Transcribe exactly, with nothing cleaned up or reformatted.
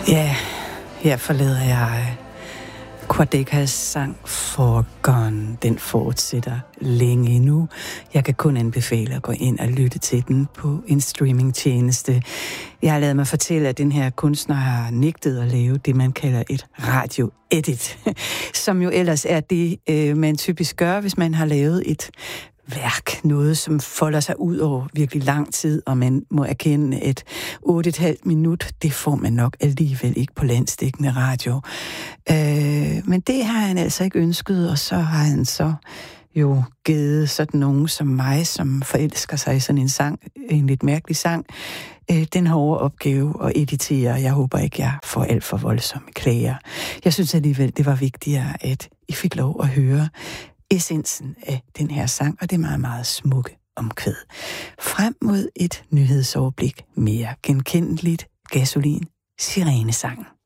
Ja, her forlader jeg Quadecas sang Foregone. Den fortsætter længe endnu. Jeg kan kun anbefale at gå ind og lytte til den på en streamingtjeneste. Jeg har ladet mig fortælle, at den her kunstner har nægtet at lave det, man kalder et radio-edit, som jo ellers er det, man typisk gør, hvis man har lavet et værk, noget som folder sig ud over virkelig lang tid, og man må erkende, at otte og et halvt minut, det får man nok alligevel ikke på landsdækkende radio. Øh, men det har han altså ikke ønsket, og så har han så jo givet sådan nogen som mig, som forelsker sig i sådan en sang, en lidt mærkelig sang, øh, den hårde opgave at editere. Jeg håber ikke, jeg får alt for voldsomme klager. Jeg synes alligevel, det var vigtigere, at I fik lov at høre essensen af den her sang, og det er meget, meget smukke omkvæd. Frem mod et nyhedsoverblik, mere genkendeligt, Gasolin, Sirenesangen.